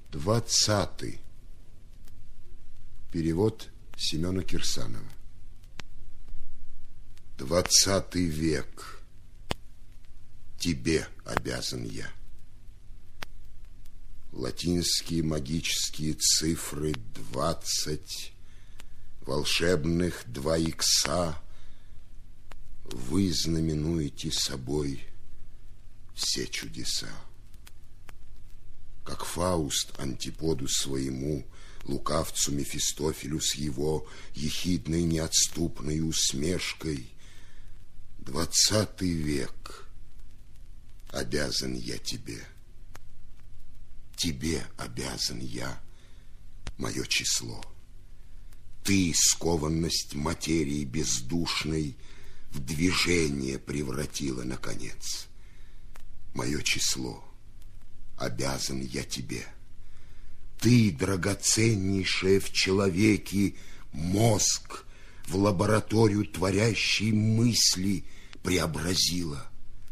20. Перевод Семена Кирсанова. 20 век. Тебе обязан я. Латинские магические цифры 20, волшебных 2 икса. Вы знаменуете собой все чудеса. Как Фауст антиподу своему, лукавцу Мефистофелю с его ехидной неотступной усмешкой, 20 век обязан я тебе. Тебе обязан я мое число. Ты скованность материи бездушной в движение превратила, наконец. Мое число обязан я тебе. Ты, драгоценнейшая в человеке, мозг в лабораторию творящей мысли преобразила.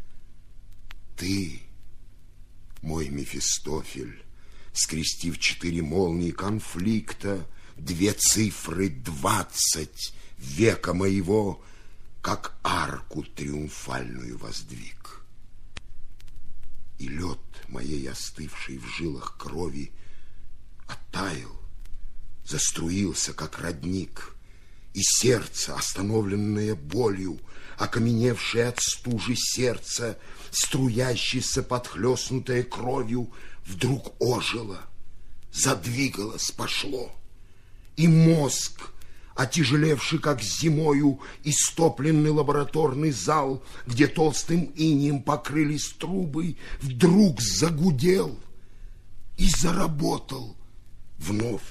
Ты, мой Мефистофель, скрестив 4 молнии конфликта, 2 цифры 20 века моего, как арку триумфальную воздвиг. И лед моей остывшей в жилах крови оттаял, заструился, как родник, и сердце, остановленное болью, окаменевшее от стужи сердца, струящееся, подхлёстнутое кровью, вдруг ожило, задвигалось, пошло. И мозг, отяжелевший, как зимою, истопленный лабораторный зал, где толстым инеем покрылись трубы, вдруг загудел и заработал вновь.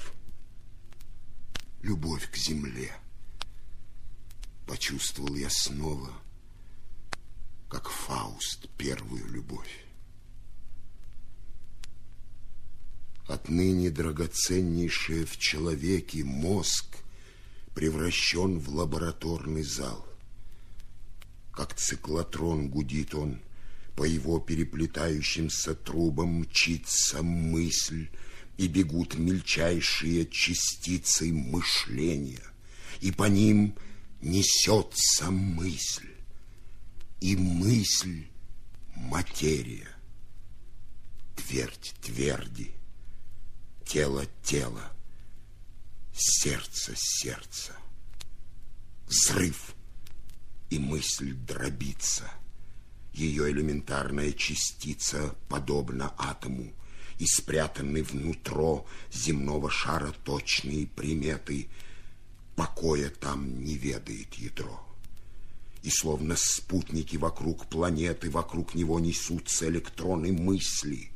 Любовь к земле почувствовал я снова, как Фауст, первую любовь. Отныне драгоценнейшее в человеке мозг превращен в лабораторный зал. Как циклотрон гудит он, по его переплетающимся трубам мчится мысль, и бегут мельчайшие частицы мышления, и по ним несется мысль, и мысль — материя. Твердь тверди, тело тело, сердце сердце. Взрыв, и мысль дробится. Ее элементарная частица подобна атому, и спрятаны внутро земного шара точные приметы. Покоя там не ведает ядро. И словно спутники вокруг планеты, вокруг него несутся электроны мысли.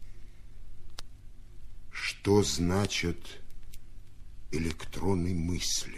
Что значат электроны мысли?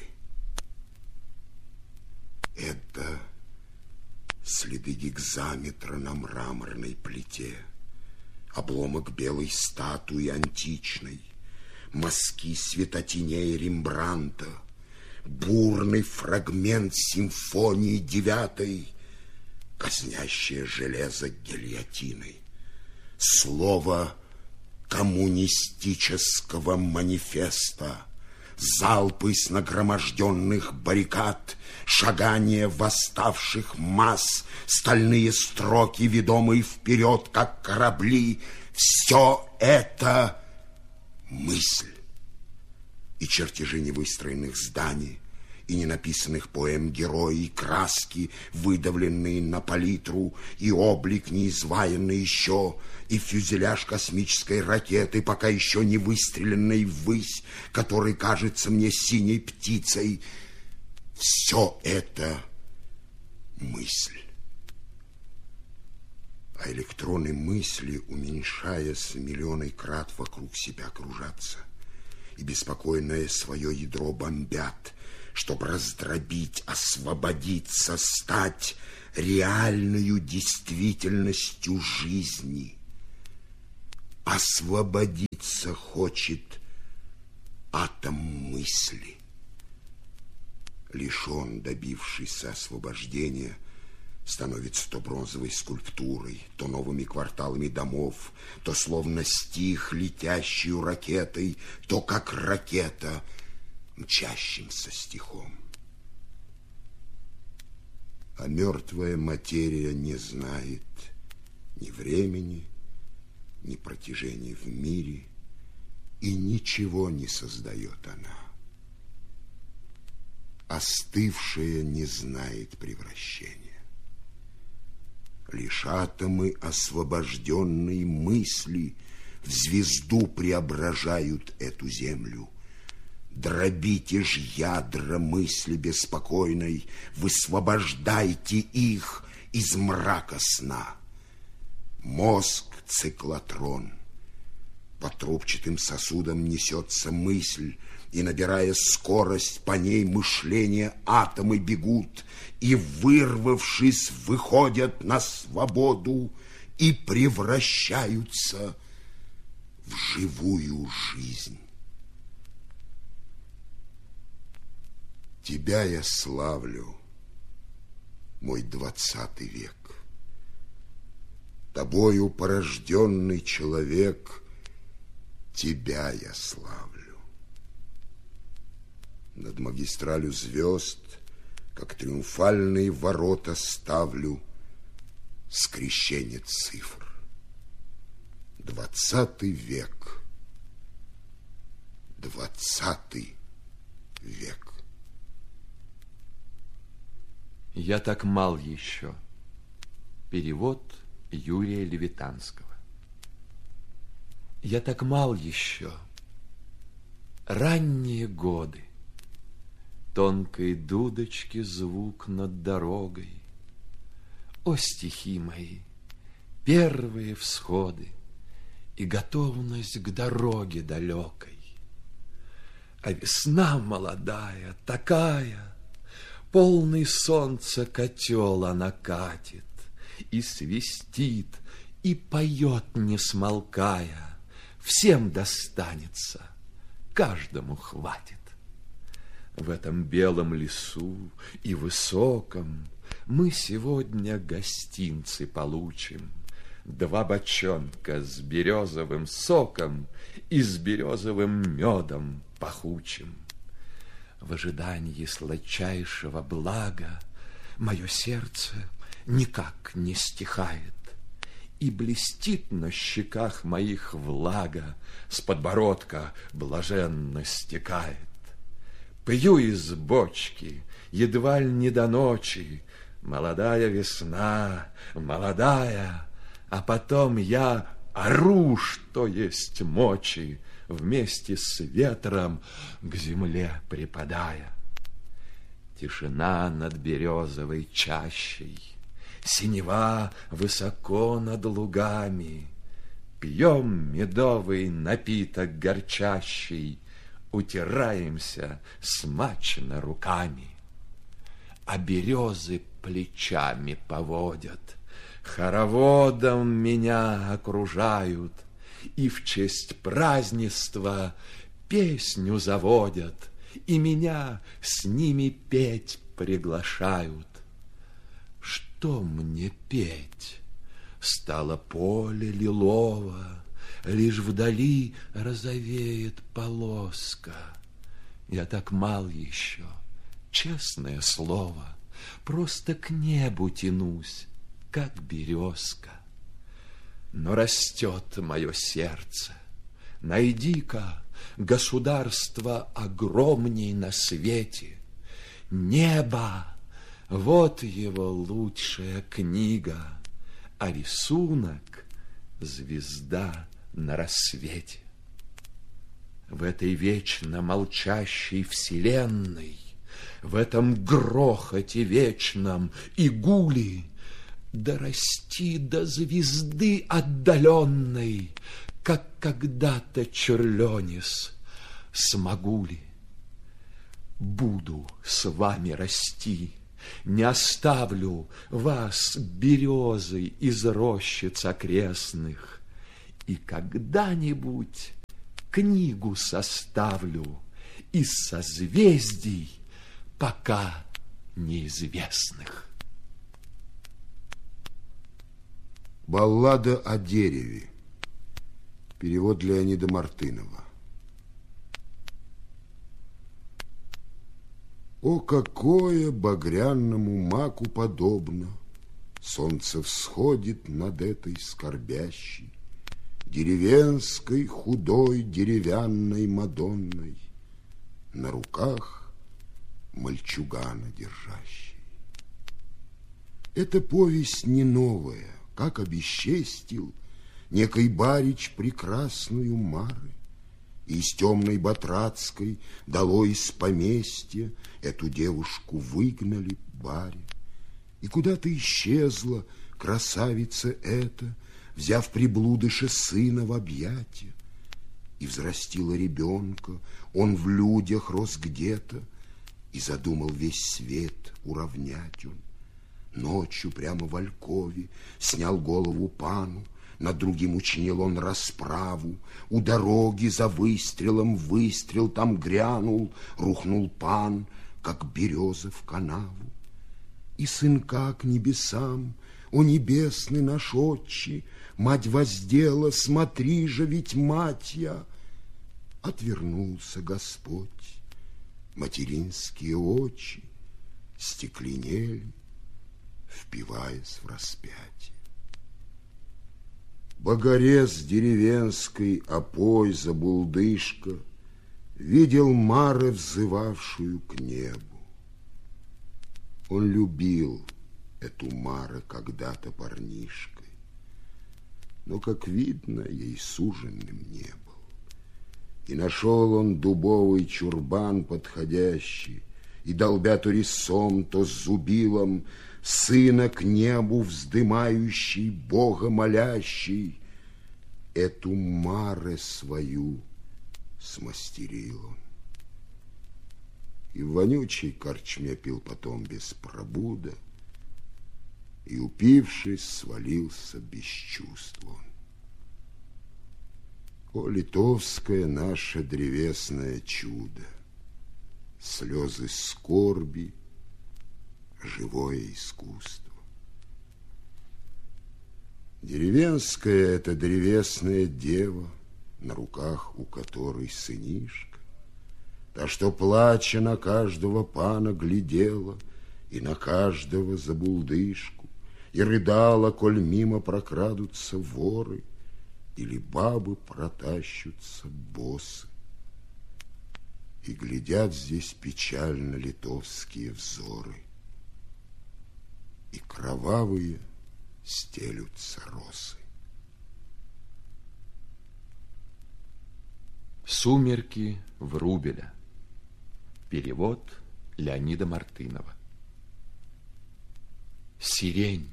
Это следы гигзаметра на мраморной плите, обломок белой статуи античной, мазки светотеней Рембрандта, бурный фрагмент симфонии 9, казнящее железо гильотиной, слово коммунистического манифеста, залпы с нагроможденных баррикад, шагание восставших масс, стальные строки, ведомые вперед, как корабли. Все это мысль. И чертежи невыстроенных зданий, и ненаписанных поэм герои, и краски, выдавленные на палитру, и облик, неизваянный еще, и фюзеляж космической ракеты, пока еще не выстреленной ввысь, который кажется мне синей птицей. Все это мысль. А электроны мысли, уменьшаясь миллионы крат, вокруг себя кружатся, и беспокойное свое ядро бомбят, чтобы раздробить, освободиться, стать реальную действительностью жизни. Освободиться хочет атом мысли. Лишь он, добившийся освобождения, становится то бронзовой скульптурой, то новыми кварталами домов, то словно стих, летящую ракетой, то как ракета, мчащимся стихом. А мертвая материя не знает ни времени, ни протяжений в мире, и ничего не создает она. Остывшая не знает превращения. Лишь атомы освобожденной мысли в звезду преображают эту землю. Дробите ж ядра мысли беспокойной, высвобождайте их из мрака сна. Мозг — циклотрон. По трубчатым сосудам несется мысль, и, набирая скорость, по ней мышления атомы бегут, и, вырвавшись, выходят на свободу и превращаются в живую жизнь. Тебя я славлю, мой 20 век. Тобою порожденный человек, тебя я славлю. Над магистралью звезд, как триумфальные ворота, ставлю скрещение цифр. 20 век. 20 век. Я так мал еще. Перевод Юрия Левитанского. Я так мал еще. Ранние годы. Тонкой дудочки звук над дорогой. О, стихи мои, первые всходы и готовность к дороге далекой. А весна молодая, такая, полный солнца котел она катит, и свистит, и поет, не смолкая. Всем достанется, каждому хватит. В этом белом лесу и высоком мы сегодня гостинцы получим. 2 бочонка с березовым соком и с березовым медом пахучим. В ожидании сладчайшего блага мое сердце никак не стихает, и блестит на щеках моих влага, с подбородка блаженно стекает. Пью из бочки, едва ли не до ночи, молодая весна, молодая, а потом я ору, что есть мочи, вместе с ветром к земле припадая. Тишина над березовой чащей, синева высоко над лугами. Пьем медовый напиток горчащий, утираемся смачно руками. А березы плечами поводят, хороводом меня окружают, и в честь празднества песню заводят, и меня с ними петь приглашают. Что мне петь? Стало поле лилово, лишь вдали розовеет полоска. Я так мал еще, честное слово, просто к небу тянусь, как березка. Но растет мое сердце. Найди-ка государство огромней на свете. Небо, вот его лучшая книга, а рисунок — звезда на рассвете. В этой вечно молчащей вселенной, в этом грохоте вечном и гуле дорасти до звезды отдаленной, как когда-то Черлёнис, смогу ли? Буду с вами расти, не оставлю вас, березы из рощиц окрестных, и когда-нибудь книгу составлю из созвездий пока неизвестных. Баллада о дереве. Перевод Леонида Мартынова. О, какое багряному маку подобно солнце всходит над этой скорбящей, деревенской худой деревянной Мадонной, на руках мальчугана держащей. Эта повесть не новая, как обесчестил некий барич прекрасную Мары, и из темной Батрацкой долой из поместья эту девушку выгнали баре. И куда-то исчезла красавица эта, взяв приблудыша сына в объятия. И взрастила ребенка, он в людях рос где-то, и задумал весь свет уравнять он. Ночью прямо в алькове снял голову пану, над другим учинил он расправу. У дороги за выстрелом выстрел там грянул, рухнул пан, как береза в канаву. И сынка к небесам, о небесный наш отче, мать воздела, смотри же, ведь мать я. Отвернулся Господь, материнские очи стекленели, впиваясь в распятие. Богорез деревенской, опой забулдышка, видел Мары, взывавшую к небу. Он любил эту Мару когда-то парнишкой, но, как видно, ей суженным не был. И нашел он дубовый чурбан подходящий, и, долбя то рисом, то зубилом, сына к небу вздымающий, Бога молящий, эту Мару свою смастерил он. И в вонючей корчме пил потом без пробуда, и, упившись, свалился без чувств он. О, литовское наше древесное чудо! Слезы скорби, живое искусство. Деревенская это древесная дева, на руках у которой сынишка, та, что, плача, на каждого пана глядела и на каждого забулдышку, и рыдала, коль мимо прокрадутся воры или бабы протащутся босы. И глядят здесь печально литовские взоры, и кровавые стелются росы. Сумерки Врубеля. Перевод Леонида Мартынова. Сирень.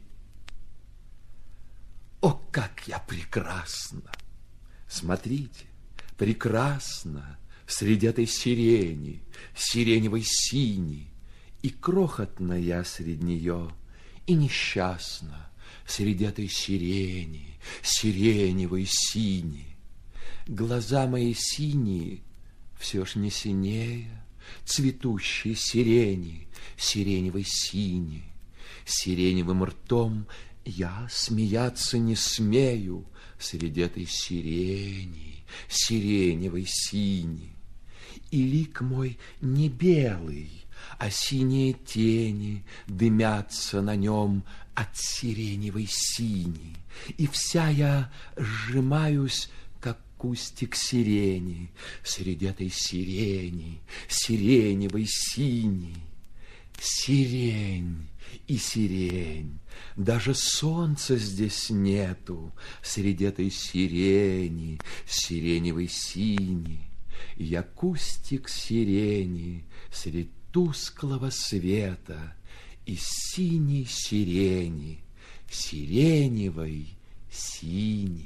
О, как я прекрасна! Смотрите, прекрасна среди этой сирени, сиреневой сини, и крохотна я среди нее, и несчастна среди этой сирени, сиреневой сини. Глаза мои синие, все ж не синее цветущей сирени, сиреневой сини. Сиреневым ртом я смеяться не смею среди этой сирени, сиреневой сини. И лик мой не белый, а синие тени дымятся на нем от сиреневой сини. И вся я сжимаюсь, как кустик сирени, среди этой сирени, сиреневой сини. Сирень и сирень, даже солнца здесь нету среди этой сирени, сиреневой сини. Я кустик сирени средь тусклого света и синей сирени, сиреневой сини.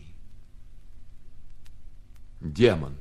Демон.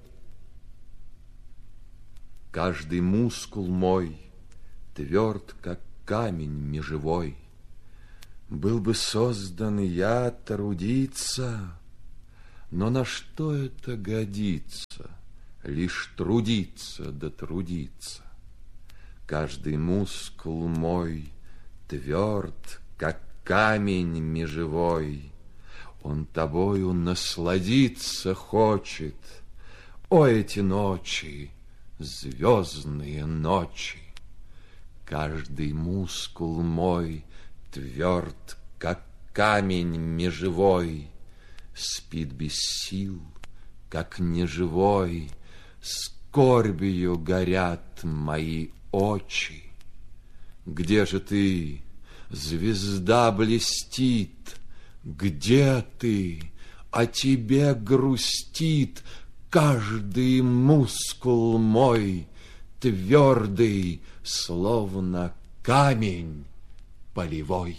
Каждый мускул мой тверд, как камень межевой. Был бы создан я трудиться, но на что это годится? Лишь трудиться да трудиться. Каждый мускул мой тверд, как камень межевой. Он тобою насладиться хочет. О, эти ночи, звездные ночи! Каждый мускул мой тверд, как камень межевой, спит без сил, как неживой, скорбью горят мои очи. Где же ты, звезда блестит? Где ты? О тебе грустит каждый мускул мой, твердый, словно камень полевой.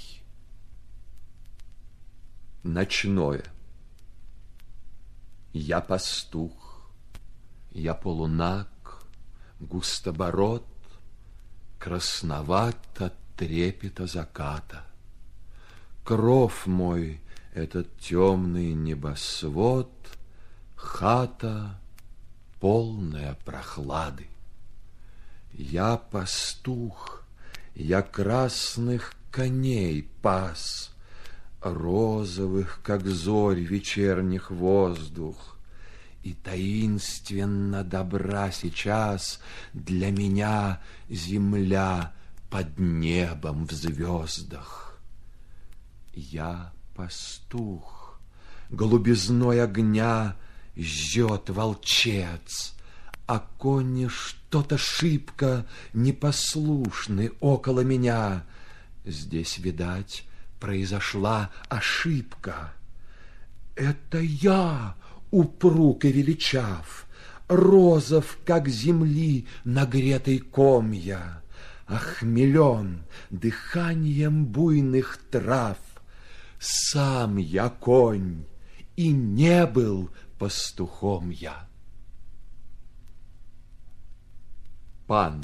Ночное. Я пастух, я полунаг, густобород, красноват от трепета заката. Кров мой — этот темный небосвод, хата, полная прохлады. Я пастух, я красных коней пас, розовых, как зорь вечерних воздух, и таинственно добра сейчас для меня земля под небом в звездах. Я пастух, голубизной огня жжет волчец, а кони что-то шибко непослушны около меня. Здесь, видать, произошла ошибка. Это я, упруг и величав, розов, как земли нагретый комья, охмелен дыханием буйных трав. Сам я конь, и не был пастухом я. Пан.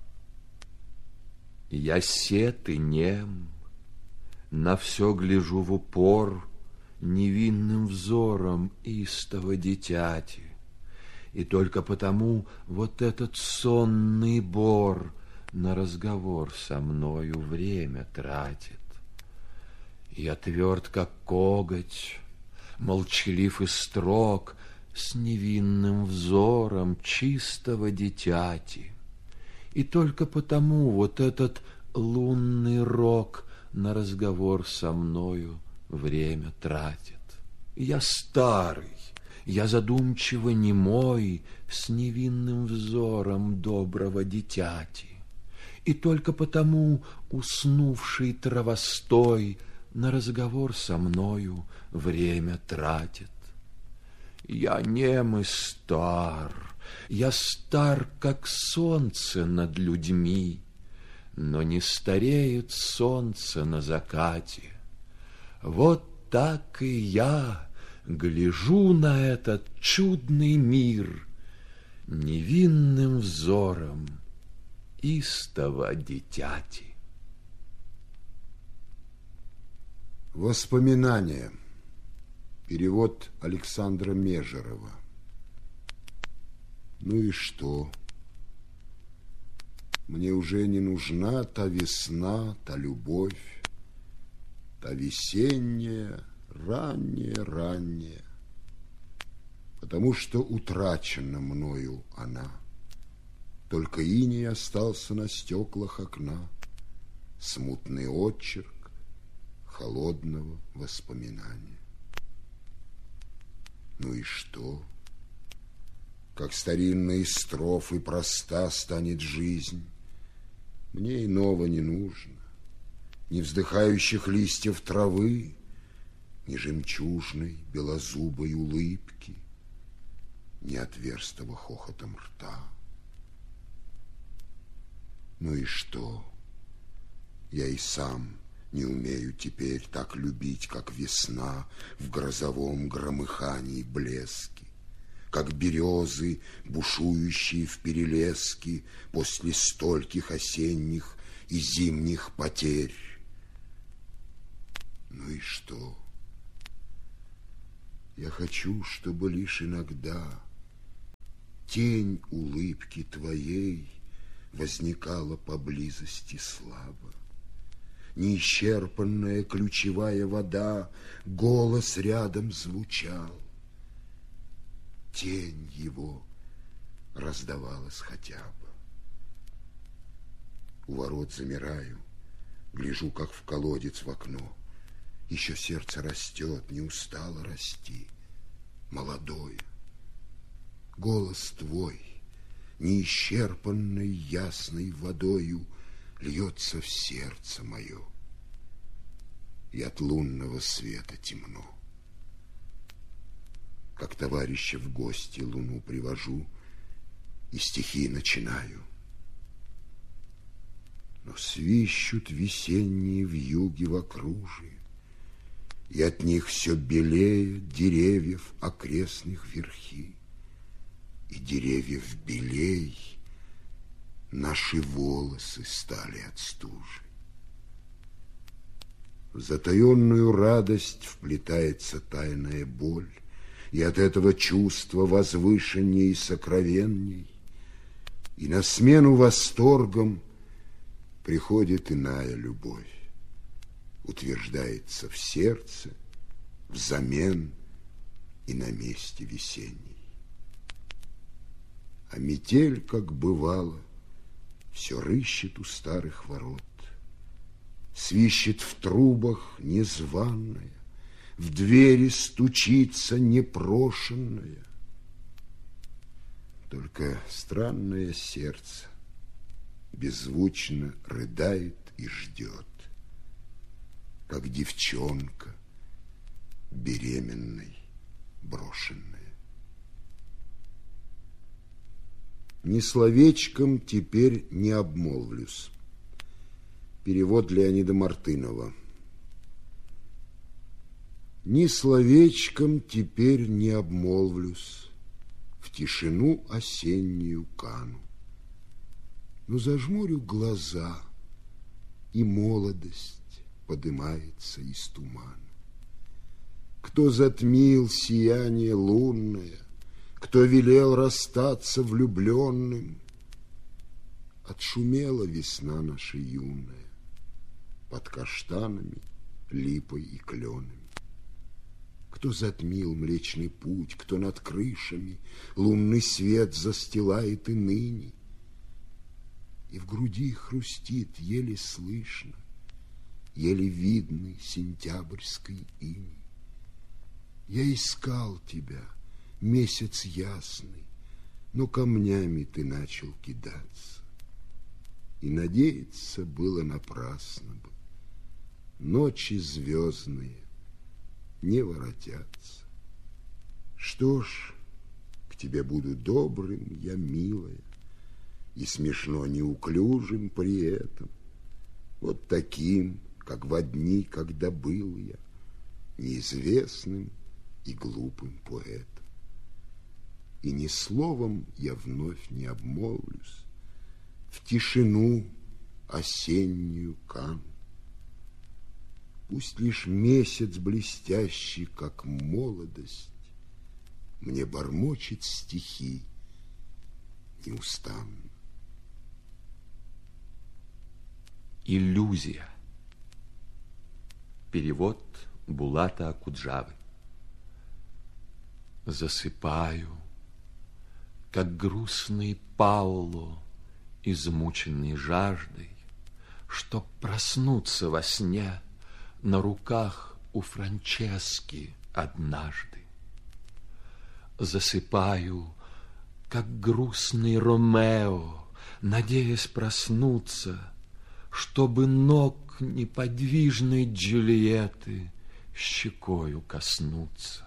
Я сет и нем, на все гляжу в упор невинным взором истово дитяти, и только потому вот этот сонный бор на разговор со мною время тратит. Я тверд, как коготь, молчалив и строг, с невинным взором чистого дитяти, и только потому вот этот лунный рог на разговор со мною время тратит. Я старый, я задумчиво немой, с невинным взором доброго дитяти, и только потому уснувший травостой на разговор со мною время тратит. Я нем и стар, я стар, как солнце над людьми, но не стареет солнце на закате. Вот так и я гляжу на этот чудный мир невинным взором истого дитяти. Воспоминания. Перевод Александра Межерова. Ну и что? Мне уже не нужна та весна, та любовь, та весенняя, ранняя, потому что утрачена мною она. Только иней остался на стеклах окна, смутный отчерк холодного воспоминания. Ну и что? Как старинные строфы проста станет жизнь, мне иного не нужно, ни вздыхающих листьев травы, ни жемчужной белозубой улыбки, ни отверстого хохотом рта. Ну и что? Я и сам не умею теперь так любить, как весна в грозовом громыхании блеске, как березы, бушующие в перелеске после стольких осенних и зимних потерь. Ну и что? Я хочу, чтобы лишь иногда тень улыбки твоей возникала поблизости слабо. неисчерпанная ключевая вода, голос рядом звучал. Тень его раздавалась хотя бы. У ворот замираю, гляжу, как в колодец в окно. Еще сердце растет, не устало расти, молодое. Голос твой, неисчерпанной ясной водою, льется в сердце мое, и от лунного света темно. Как товарища в гости луну привожу и стихи начинаю. Но свищут весенние вьюги в окружии, и от них все белее деревьев окрестных верхи, и деревьев белей наши волосы стали от стужи. В затаенную радость вплетается тайная боль, и от этого чувства возвышенней и сокровенней, и на смену восторгам приходит иная любовь, утверждается в сердце, взамен и на месте весенней. А метель, как бывало, все рыщет у старых ворот, свищет в трубах незваная, в двери стучится непрошенная. Только странное сердце беззвучно рыдает и ждет, как девчонка беременной брошенная. Ни словечком теперь не обмолвлюсь. Перевод Леонида Мартынова. Ни словечком теперь не обмолвлюсь, в тишину осеннюю кану. Но зажмурю глаза, и молодость подымается из тумана. Кто затмил сияние лунное, кто велел расстаться влюбленным? Отшумела весна наша юная под каштанами, липой и кленами. Кто затмил Млечный Путь, кто над крышами лунный свет застилает и ныне, и в груди хрустит еле слышно, еле видный сентябрьский иней. Я искал тебя, месяц ясный, но камнями ты начал кидаться, и надеяться было напрасно бы. Ночи звездные не воротятся. Что ж, к тебе буду добрым, я милая, и смешно неуклюжим при этом, вот таким, как во дни, когда был я, неизвестным и глупым поэтом. И ни словом я вновь не обмолвлюсь в тишину осеннюю кану. Пусть лишь месяц блестящий, как молодость, мне бормочет стихи неустанно. Иллюзия. Перевод Булата Акуджавы. Засыпаю, как грустный Пауло, измученный жаждой, чтоб проснуться во сне на руках у Франчески однажды. Засыпаю, как грустный Ромео, надеясь проснуться, чтобы ног неподвижной Джульетты щекою коснуться.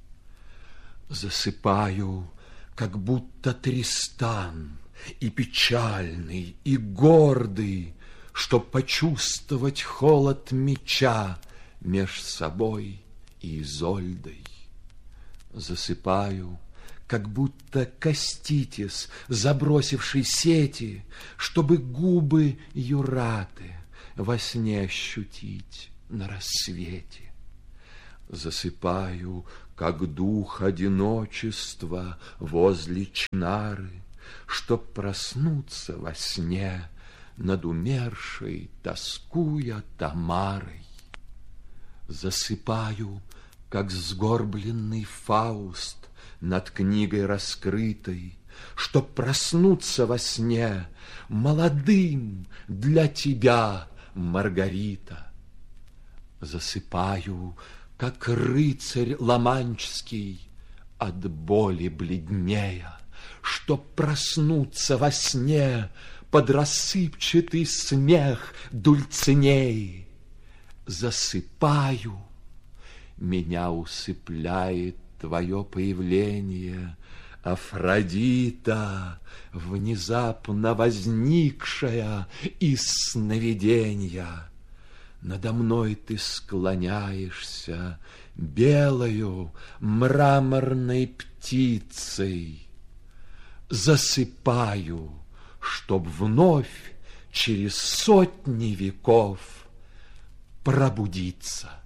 Засыпаю, как будто Тристан, и печальный, и гордый, чтоб почувствовать холод меча меж собой и Изольдой. Засыпаю, как будто Каститис, забросивший сети, чтобы губы Юраты во сне ощутить на рассвете. Засыпаю, как дух одиночества возле Чнары, чтоб проснуться во сне над умершей, тоскуя Тамарой. Засыпаю, как сгорбленный Фауст над книгой раскрытой, чтоб проснуться во сне молодым для тебя, Маргарита. Засыпаю, как рыцарь ламанческий, от боли бледнея, чтоб проснуться во сне под рассыпчатый смех Дульцинеи. Засыпаю, меня усыпляет твое появление, Афродита, внезапно возникшая из сновиденья. Надо мной ты склоняешься белою мраморной птицей. Засыпаю, чтоб вновь через сотни веков пробудиться.